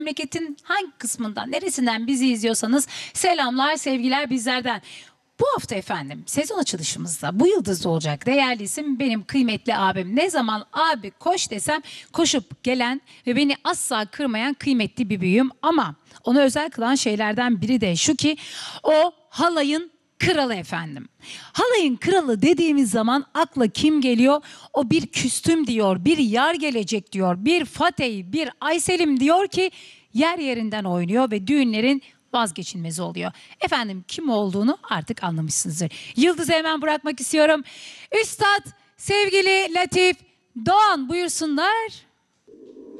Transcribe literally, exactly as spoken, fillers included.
Memleketin hangi kısmından, neresinden bizi izliyorsanız selamlar, sevgiler bizlerden. Bu hafta efendim sezon açılışımızda bu yıldız olacak değerli isim benim kıymetli abim. Ne zaman abi koş desem koşup gelen ve beni asla kırmayan kıymetli bir büyüğüm. Ama onu özel kılan şeylerden biri de şu ki o halayın kralı efendim. Halayın kralı dediğimiz zaman akla kim geliyor? O bir küstüm diyor, bir yar gelecek diyor, bir Fatih, bir Ayselim diyor ki yer yerinden oynuyor ve düğünlerin vazgeçilmezi oluyor. Efendim kim olduğunu artık anlamışsınızdır. Yıldız'ı hemen bırakmak istiyorum. Üstad sevgili Latif Doğan buyursunlar.